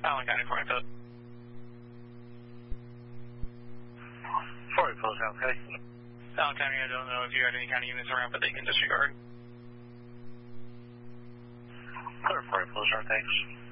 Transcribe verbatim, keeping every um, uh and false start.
Allen County, four eight. four eight, Allen County. Allen County, I don't know if you had any county units around, but they can disregard. four eight, thanks.